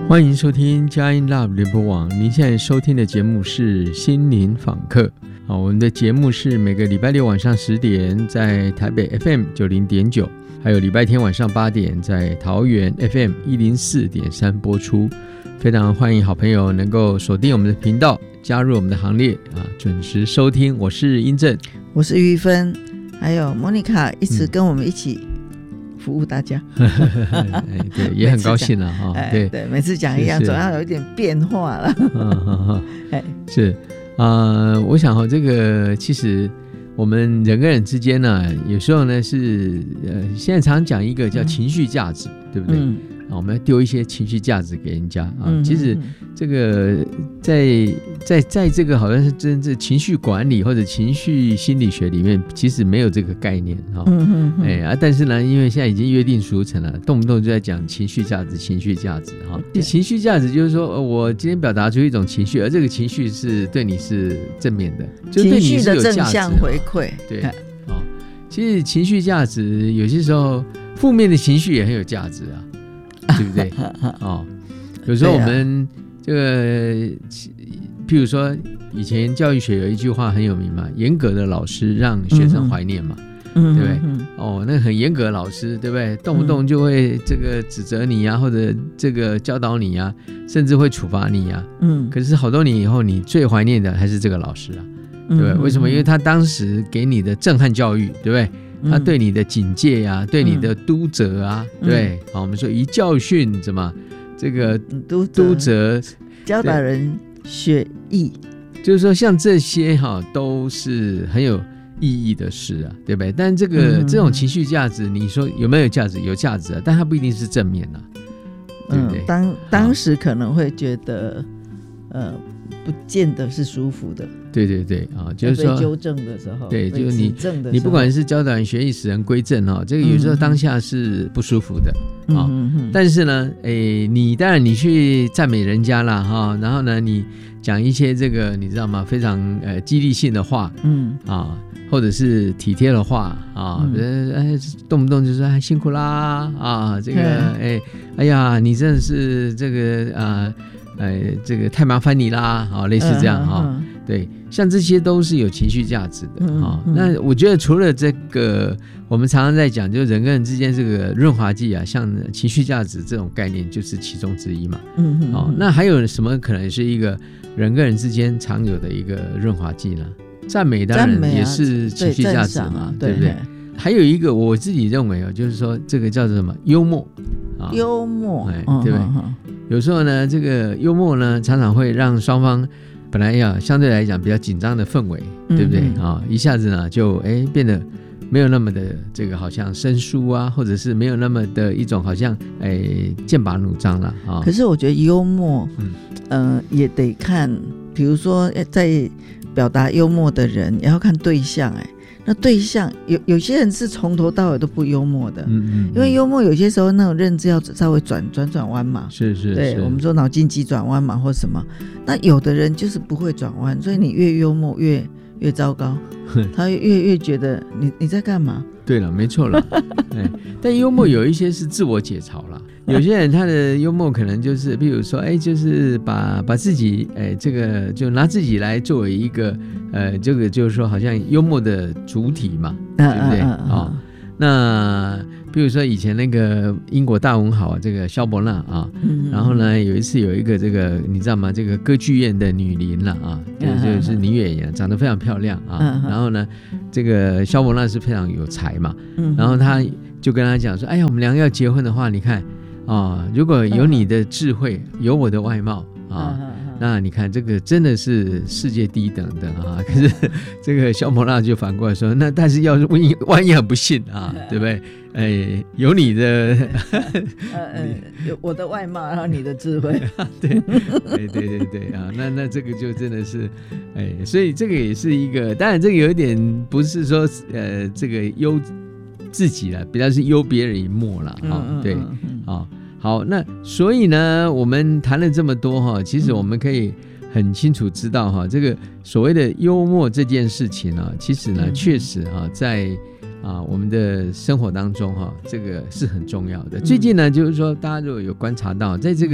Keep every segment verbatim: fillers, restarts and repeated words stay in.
欢迎收听佳音 Love 联播网，您现在收听的节目是心灵访客。好，我们的节目是每个礼拜六晚上十点在台北 F M 九十点九，还有礼拜天晚上八点在桃园 F M 一零四点三播出。非常欢迎好朋友能够锁定我们的频道，加入我们的行列啊，准时收听。我是英正， 我是玉芬，还有莫妮卡，一直跟我们一起服务大家。 嗯、对，也很高兴了哈、哦。对对，每次讲一样，总要有一点变化了。 嗯是啊、呃，我想哈、哦，这个其实我们人跟人之间呢，有时候呢是呃，现在常讲一个叫情绪价值，嗯、对不对？嗯啊、我们要丢一些情绪价值给人家啊。嗯、其实这个在在在这个好像是真正情绪管理或者情绪心理学里面，其实没有这个概念哈。哦嗯哎啊，但是呢，因为现在已经约定俗成了，动不动就在讲情绪价值，情绪价值哈。哦、情绪价值就是说，我今天表达出一种情绪，而这个情绪是对你是正面的，就对你是有价值的正向回馈。 对，哦，其实情绪价值有些时候负面的情绪也很有价值啊。对不对？哦，有时候我们这个，譬如说，以前教育学有一句话很有名嘛，严格的老师让学生怀念嘛，嗯、对不对？嗯、哦，那很严格的老师，对不对？动不动就会这个指责你啊，或者这个教导你啊，甚至会处罚你啊。嗯，可是好多年以后，你最怀念的还是这个老师啊，对不对？嗯、为什么？因为他当时给你的震撼教育，对不对？他对你的警戒啊，嗯、对你的督责啊，嗯、对，好，我们说一教训怎么这个督督责， 教导人学艺， 就是说像这些哈、啊、都是很有意义的事啊，对不对？但这个、嗯、这种情绪价值，你说有没有价值？有价值啊，但它不一定是正面啊，对不对？ 嗯、当当时可能会觉得，呃。不见得是舒服的， 对对对啊，就是说被纠正的时候， 对，就是你你不管是教导人学艺，使人归正哈，这个有时候当下是不舒服的啊。嗯、但是呢，哎，你当然你去赞美人家啦哈，然后呢，你讲一些这个你知道吗？非常呃激励性的话，嗯啊，或者是体贴的话啊，嗯、哎，动不动就说哎辛苦啦啊，这个哎哎呀，你真的是这个啊。呃，这个太麻烦你啦，啊，类似这样哈、嗯嗯，对，像这些都是有情绪价值的啊、嗯嗯。那我觉得除了这个，我们常常在讲，就是人跟人之间这个润滑剂啊，像情绪价值这种概念，就是其中之一嘛。嗯嗯。哦，那还有什么可能是一个人跟人之间常有的一个润滑剂呢？赞美当然也是情绪价值嘛， 对, 对不对？还有一个我自己认为哦，就是说这个叫做什么幽默啊？ 幽默， 哎，对不对？嗯嗯有时候呢，这个幽默呢，常常会让双方本来要相对来讲比较紧张的氛围，嗯、对不对啊、哦？一下子呢，就哎变得没有那么的这个好像生疏啊，或者是没有那么的一种好像哎剑拔弩张了啊。 可是我觉得幽默，嗯，呃，也得看，比如说在表达幽默的人，也要看对象哎。那对象有有些人是从头到尾都不幽默的，嗯嗯，因为幽默有些时候那种认知要稍微转转转弯嘛， 是是， 对，我们说脑筋急转弯嘛，或什么。那有的人就是不会转弯，所以你越幽默越越糟糕，他越越觉得你你在干嘛？ 对了，没错了，哎，但幽默有一些是自我解嘲啦。有些人他的幽默可能就是，比如说，哎，就是把把自己，哎，这个就拿自己来作为一个，呃，这个就是说，好像幽默的主体嘛，对不对？啊、哦，那比如说以前那个英国大文豪这个萧伯纳啊，嗯、然后呢，有一次有一个这个你知道吗？这个歌剧院的女伶了啊，就就是女演员，长得非常漂亮啊，嗯、然后呢，这个萧伯纳是非常有才嘛，嗯、然后他就跟他讲说，哎呀，我们两个要结婚的话，你看。啊，如果有你的智慧，有我的外貌啊，那你看这个真的是世界第一等的啊。可是这个萧伯纳就反过来说，那但是要是万一很不幸啊，对不对？哎，有你的， 呃呃，有我的外貌，然后你的智慧， 对，对对对对啊，那那这个就真的是，哎，所以这个也是一个，当然这个有一点不是说呃这个优自己啦，比较是优别人一默啦，哈、哦，对，啊、哦，好，那所以呢，我们谈了这么多哈，其实我们可以很清楚知道哈，这个所谓的幽默这件事情呢，其实呢，确实啊，在啊，我们的生活当中哈，这个是很重要的。最近呢，就是说大家如果有观察到，在这个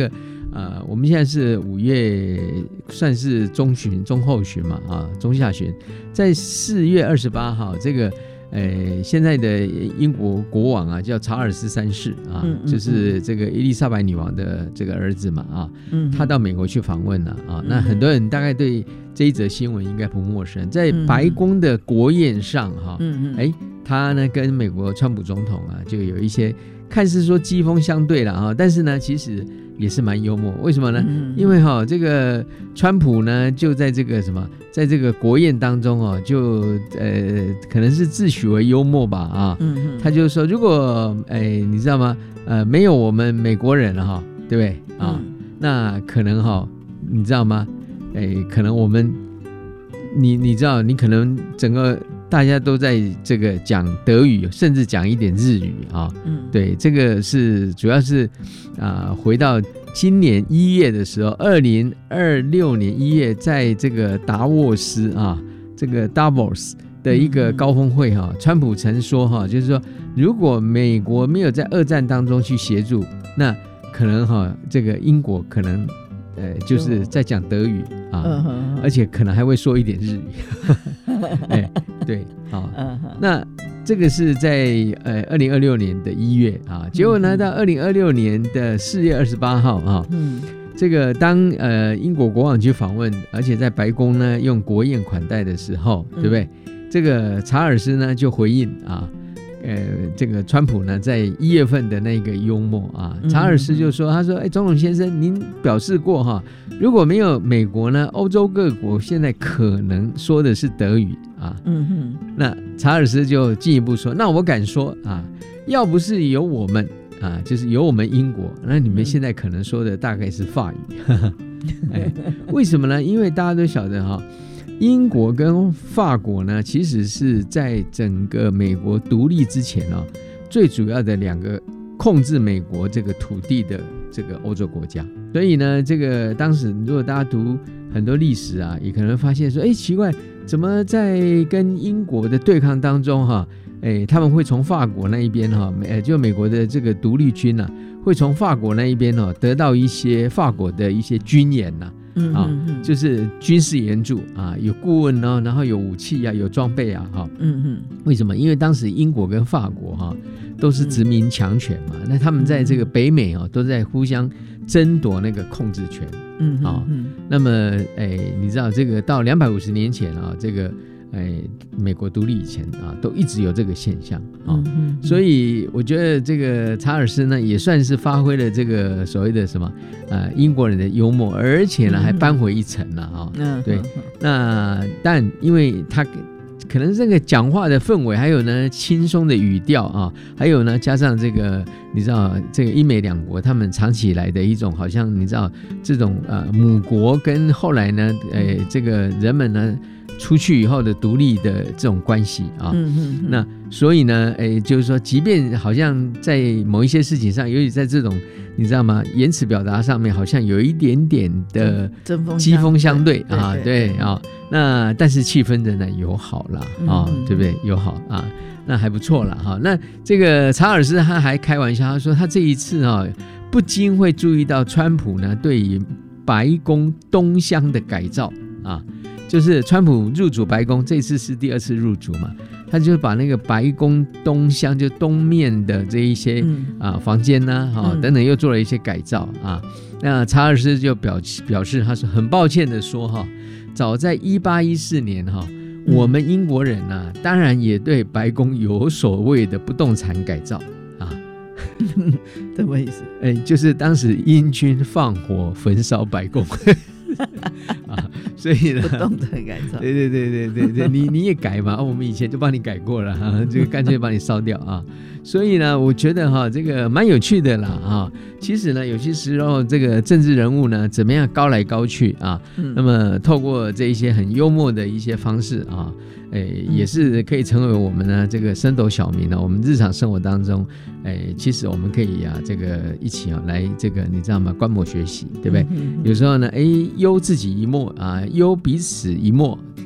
呃，我们现在是五月，算是中旬、中后旬嘛，啊，中下旬，在四月二十八号，这个，呃，现在的英国国王啊，叫查尔斯三世啊，嗯嗯嗯就是这个伊丽莎白女王的这个儿子嘛，啊，嗯嗯他到美国去访问了啊，嗯嗯那很多人大概对这一则新闻应该不陌生，在白宫的国宴上，哈、啊，嗯嗯，哎，他呢跟美国川普总统啊，就有一些看似说机锋相对了啊，但是呢，其实也是蛮幽默。为什么呢？嗯、因为哈、哦，这个川普呢，就在这个什么，在这个国宴当中哦，就呃，可能是自诩为幽默吧啊，嗯、他就说，如果哎，你知道吗？呃，没有我们美国人了哈，对不对啊？嗯、那可能哈、哦，你知道吗？哎，可能我们，你你知道，你可能整个。大家都在这个讲德语，甚至讲一点日语啊。嗯，对，这个是主要是啊、呃，回到今年一月的时候，二零二六年一月，在这个达沃斯啊，这个 Davos 的一个高峰会哈、啊，川普曾说哈、啊，就是说，如果美国没有在二战当中去协助，那可能哈、啊，这个英国可能呃，就是在讲德语啊，嗯、而且可能还会说一点日语。哎，对，好、哦，那这个是在呃二零二六年的一月啊，结果呢，到二零二六年的四月二十八号啊，嗯，这个当呃英国国王去访问，而且在白宫呢用国宴款待的时候，对不对？嗯、这个查尔斯呢就回应啊。呃，这个川普呢，在一月份的那个幽默啊，查尔斯就说：“他说，哎，总统先生，您表示过哈，如果没有美国呢，欧洲各国现在可能说的是德语啊。嗯哼，那查尔斯就进一步说，那我敢说啊，要不是有我们啊，就是有我们英国，那你们现在可能说的大概是法语。哎，为什么呢？因为大家都晓得哈。”英国跟法国呢，其实是在整个美国独立之前哦，最主要的两个控制美国这个土地的这个欧洲国家。所以呢，这个当时如果大家读很多历史啊，也可能发现说，哎，奇怪，怎么在跟英国的对抗当中哈、啊，哎，他们会从法国那一边哈、啊，就美国的这个独立军啊，会从法国那一边哦、啊，得到一些法国的一些军演呐、啊。嗯啊，就是军事援助啊，有顾问呢，然后有武器啊，有装备啊，哈，嗯嗯，为什么？因为当时英国跟法国哈、啊、都是殖民强权嘛，那他们在这个北美啊都在互相争夺那个控制权，嗯啊，那么哎，你知道这个到两百五十年前啊，这个。哎，美国独立以前啊，都一直有这个现象啊，嗯嗯、所以我觉得这个查尔斯呢，也算是发挥了这个所谓的什么呃英国人的幽默，而且呢还扳回一城了啊。嗯、对，嗯、那但因为他可能这个讲话的氛围，还有呢轻松的语调啊，还有呢加上这个你知道这个英美两国他们长期以来的一种好像你知道这种呃母国跟后来呢呃这个人们呢。出去以后的独立的这种关系啊，嗯嗯嗯那所以呢，哎，就是说，即便好像在某一些事情上，尤其在这种你知道吗，言辞表达上面，好像有一点点的机锋相对啊，对啊，那但是气氛仍然友好啦啊，嗯、对不对？友好啊，那还不错啦哈。那这个查尔斯他还开玩笑，他说他这一次啊，不禁会注意到川普呢对于白宫东厢的改造啊。就是川普入主白宫，这次是第二次入主嘛，他就把那个白宫东厢，就东面的这一些、嗯、啊房间呢、啊，等等，又做了一些改造啊。那查尔斯就表表示，他说很抱歉的说哈，早在一八一四年哈，我们英国人呢、啊，当然也对白宫有所谓的不动产改造啊。 什么意思？ 哎，就是当时英军放火焚烧白宫。啊，所以呢， 不动的改造， 对对对对对对，你你也改嘛，我们以前就帮你改过了哈，就干脆把你烧掉啊。所以呢，我觉得哈，这个蛮有趣的啦啊。其实呢，有些时候这个政治人物呢，怎么样高来高去啊？嗯、那么透过这一些很幽默的一些方式啊，哎，也是可以成为我们呢这个升斗小民呢。我们日常生活当中，哎，其实我们可以啊，这个一起啊来这个你知道吗？观摩学习，对不对？嗯嗯、有时候呢，哎，忧自己一默啊，忧彼此一默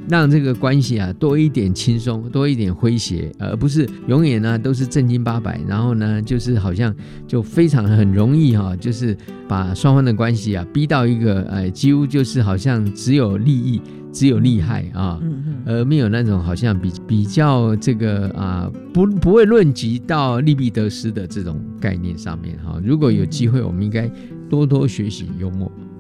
让这个关系啊多一点轻松，多一点诙谐，而不是永远呢都是正经八百，然后呢就是好像就非常很容易哈、啊，就是把双方的关系啊逼到一个呃几乎就是好像只有利益。只有利害啊，而没有那种好像比比较这个啊不不会论及到利弊得失的这种概念上面哈。如果有机会，我们应该多多学习幽默。